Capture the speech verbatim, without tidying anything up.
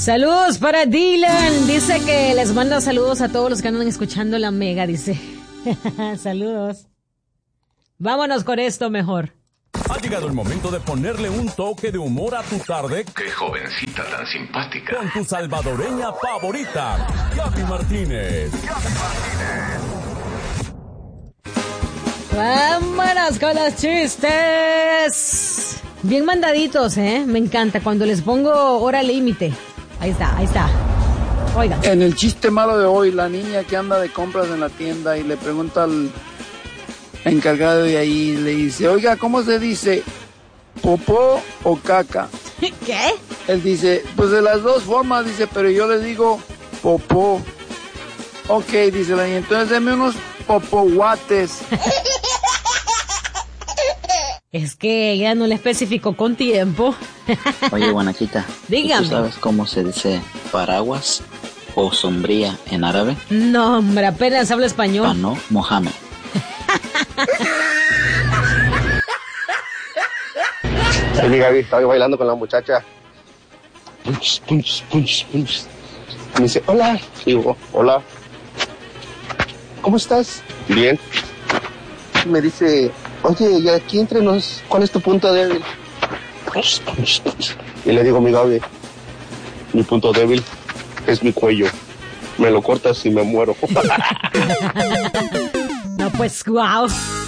Saludos para Dylan. Dice que les manda saludos a todos los que andan escuchando la Mega, dice. Saludos. Vámonos con esto mejor. Ha llegado el momento de ponerle un toque de humor a tu tarde. ¡Qué jovencita tan simpática! Con tu salvadoreña favorita, Gaby Martínez. Gaby Martínez. Vámonos con los chistes. Bien mandaditos, ¿eh? Me encanta cuando les pongo hora límite. Ahí está, ahí está. Oiga. En el chiste malo de hoy, la niña que anda de compras en la tienda y le pregunta al encargado de ahí, le dice, oiga, ¿cómo se dice? ¿Popó o caca? ¿Qué? Él dice, pues de las dos formas, dice, pero yo le digo popó. Ok, dice la niña, entonces deme unos popoguates. Es que ella no le especificó con tiempo. Oye, Guanaquita, dígame. ¿tú sabes cómo se dice paraguas o sombría en árabe? No, hombre, apenas hablo español. Pano Mohamed. Mi Gaby, estaba bailando con la muchacha. Punch, punch, punch, punch. Me dice, hola. Digo, hola. ¿Cómo estás? Bien. Me dice, oye, y aquí entre nos, ¿cuál es tu punto débil? Punch, punch, punch. Y le digo, mi Gaby, mi punto débil es mi cuello. Me lo cortas y me muero. No, pues, wow.